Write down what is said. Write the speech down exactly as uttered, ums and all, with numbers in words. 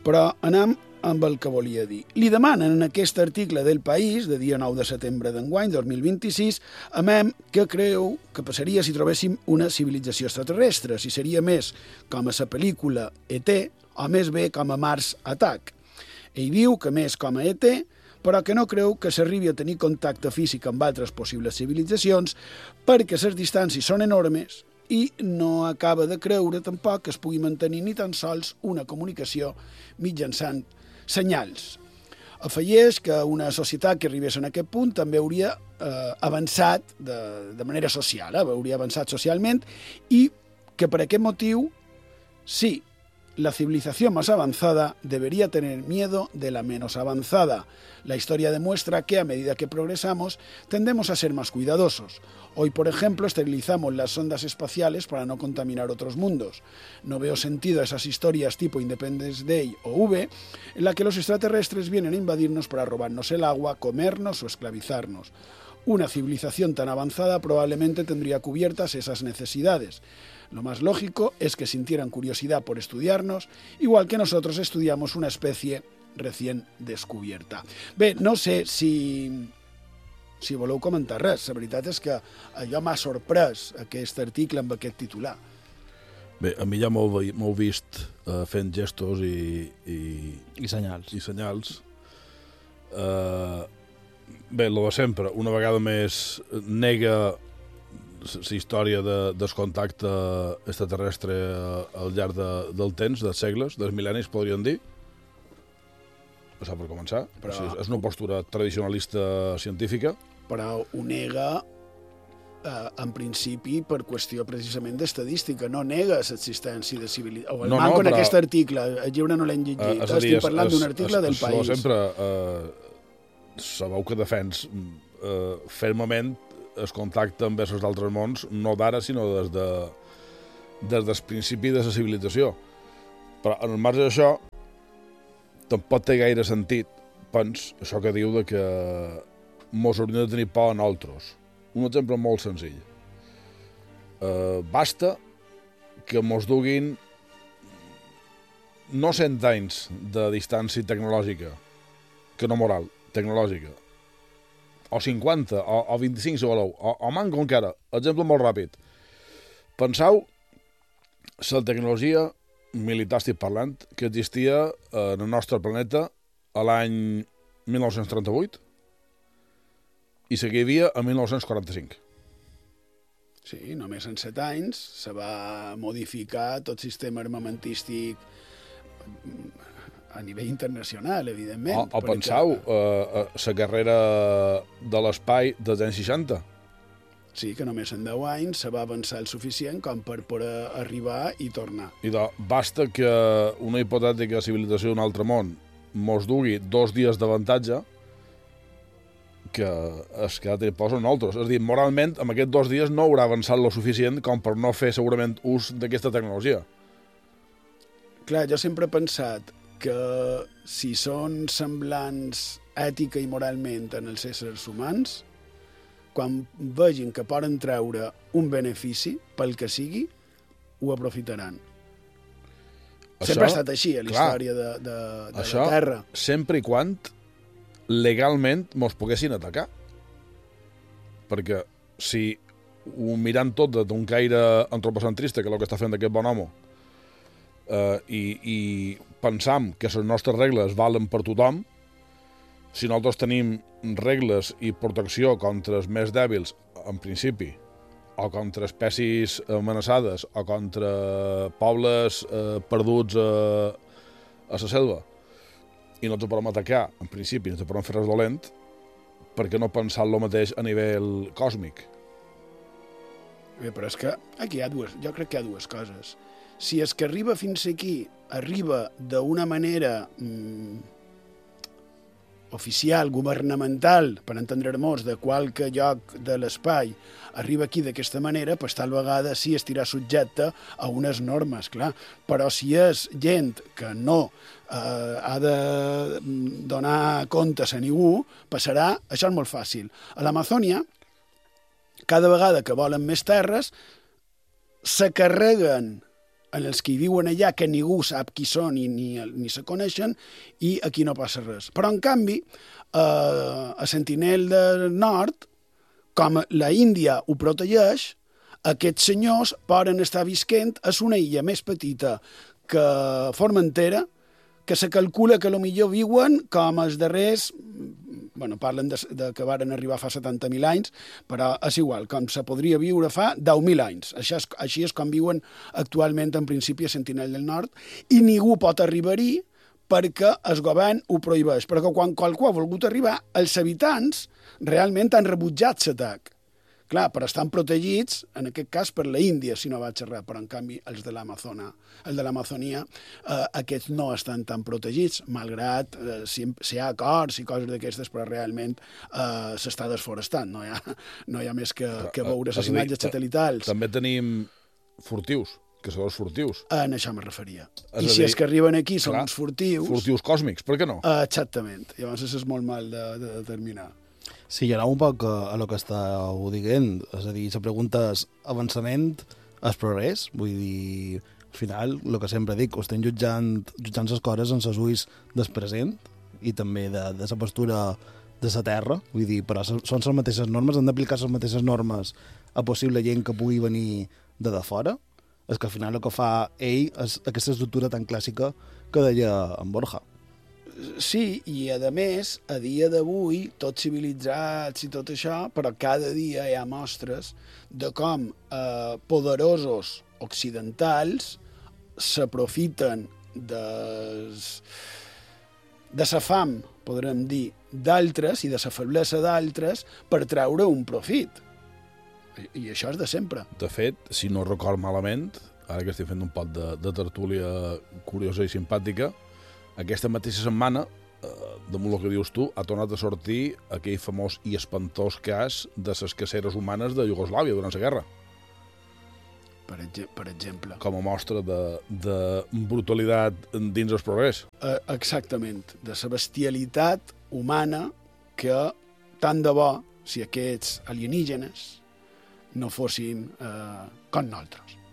Però anem amb el que volia dir. Li demanen en aquest article del País, de dia nou de setembre d'enguany, dos mil vint-i-sis, a Mem que creu que passaria si trobéssim una civilització extraterrestre, si seria més com a la pel·lícula E T o més bé com a Mars Attack. Ell diu que més com a E T, però que no creu que s'arribi a tenir contacte físic amb altres possibles civilitzacions perquè les distàncies són enormes i no acaba de creure tampoc que es pugui mantenir ni tan sols una comunicació mitjançant senyals. Afegeix que una societat que arribés en aquest punt també hauria eh, avançat de, de manera social, eh, hauria avançat socialment i que per aquest motiu, sí, la civilización más avanzada debería tener miedo de la menos avanzada. La historia demuestra que a medida que progresamos tendemos a ser más cuidadosos. Hoy, por ejemplo, esterilizamos las sondas espaciales para no contaminar otros mundos. No veo sentido a esas historias tipo Independence Day o V, en la que los extraterrestres vienen a invadirnos para robarnos el agua, comernos o esclavizarnos. Una civilización tan avanzada probablemente tendría cubiertas esas necesidades. Lo más lógico es que sintieran curiosidad por estudiarnos, igual que nosotros estudiamos una especie recién descubierta. Bé, no sé si, si voleu comentar res. La veritat és que allò m'ha sorprès, aquest article amb aquest titular. Bé, a mi ja m'heu vist uh, fent gestos i... I, I senyals. I senyals. Uh, bé, lo de sempre. Una vegada més nega la història de, del contacte extraterrestre al llarg de, del temps, dels segles, dels mil·lennis, podríem dir. Això per començar. Però... O sigui, és una postura tradicionalista científica. Però ho nega, eh, en principi, per qüestió precisament d'estadística. No nega l'existència de civilitat. O el no, manco no, però... en aquest article. El llibre no l'hem llegit. Uh, Estic dir, parlant d'un article es, del es, País. Sempre uh, sabeu que defens uh, fermament el contacte amb éssers d'altres mons, no d'ara, sinó des, de, des del principi de la civilització. Però en el marge d'això, tampoc té gaire sentit, pens, això que diu de que mos hauríem de tenir por a nosaltres. Un exemple molt senzill. Uh, basta que mos duguin no cent anys de distància tecnològica, que no moral, tecnològica, o cinquanta, o, o vint-i-cinc, si voleu, o, o manco encara. Exemple molt ràpid. Penseu la tecnologia militar, estic parlant, que existia en el nostre planeta a l'any mil nou-cents trenta-vuit i la que hi havia a mil nou-cents quaranta-cinc. Sí, només en set anys se va modificar tot sistema armamentístic a nivell internacional, evidentment. O, o penseu, la eh, eh, carrera de l'espai dels anys seixanta. Sí, que només en deu anys se va avançar el suficient com per poder arribar i tornar. I de, basta que una hipotètica civilització d'un altre món mos dugui dos dies d'avantatge que es queda tenir posa nosaltres. És a dir, moralment, amb aquests dos dies no haurà avançat lo suficient com per no fer segurament ús d'aquesta tecnologia. Clar, jo sempre he pensat que si són semblants ètica i moralment en els éssers humans, quan vegin que poden treure un benefici, pel que sigui, ho aprofitaran. Això, sempre ha estat així, a la clar, història de, de, de això, la Terra. Sempre i quan legalment mos poguessin atacar. Perquè si ho mirant tot d'un caire antropocentrista, que és el que està fent aquest bon home, Uh, i, i pensam que les nostres regles valen per tothom, si nosaltres tenim regles i protecció contra els més dèbils, en principi, o contra espècies amenaçades, o contra pobles uh, perduts a, a la selva, i no ens podem atacar, en principi, no ens podem fer res dolent, per què no pensar el mateix a nivell còsmic? Bé, però és que aquí hi ha dues, jo crec que hi ha dues coses. Si és que arriba fins aquí, arriba d'una manera mm, oficial, governamental, per entendre-nos, de qualque lloc de l'espai, arriba aquí d'aquesta manera, pues tal vegada sí estirà subjecte a unes normes, clar. Però si és gent que no eh, ha de donar comptes a ningú, passarà, això és molt fàcil. A l'Amazònia, cada vegada que volen més terres, se carreguen en els que hi viuen allà, que ningú sap qui són i ni, ni se coneixen, i aquí no passa res. Però, en canvi, eh, a Sentinel del Nord, com la Índia ho protegeix, aquests senyors poden estar visquent a una illa més petita que Formentera, que se calcula que potser viuen com els darrers, bueno, parlen de, de que varen arribar fa setanta mil anys, però és igual, com se podria viure fa deu mil anys. Això és, així és com viuen actualment en principi a Sentinel del Nord, i ningú pot arribar-hi perquè el govern ho prohibeix. Perquè quan qualcú ha volgut arribar, els habitants realment han rebutjat l'atac. Clar, però estan protegits, en aquest cas, per la Índia, si no vaig errar, però en canvi els de l'Amazona, el de l'Amazonia, eh, aquests no estan tan protegits, malgrat eh, si, si hi ha acords i coses d'aquestes, però realment eh, s'està desforestant, no hi ha, no hi ha més que, que veure les imatges satelitals. També tenim furtius, caçadors furtius. En això me referia. I si és que arriben aquí són uns furtius... Furtius còsmics, per què no? Eh, exactament. Llavors és molt mal de, de determinar. Sí, hi ha un poc a lo que estàu dient, és a dir, la pregunta és avançament, és progrés, vull dir, al final, el que sempre dic, ho estem jutjant, jutjant les coses en les ulls del present i també de, de la postura de la terra, vull dir, però són les mateixes normes, han d'aplicar les mateixes normes a possible gent que pugui venir de de fora, és que al final el que fa ell és aquesta estructura tan clàssica que deia en Borja. Sí, i a més, a dia d'avui, tots civilitzats i tot això, però cada dia hi ha mostres de com eh, poderosos occidentals s'aprofiten des, de la fam, podrem dir, d'altres i de la feblesa d'altres per treure un profit. I, I això és de sempre. De fet, si no record malament, ara que estic fent un pot de, de tertúlia curiosa i simpàtica, aquesta mateixa setmana, eh, damunt el que dius tu, ha tornat a sortir aquell famós i espantós cas de les caceres humanes de Iugoslàvia durant la guerra. Per, exe per exemple. Com a mostra de, de brutalitat dins el progrés. Eh, exactament, de la bestialitat humana que tant de bo si aquests alienígenes no fossin eh, com nosaltres.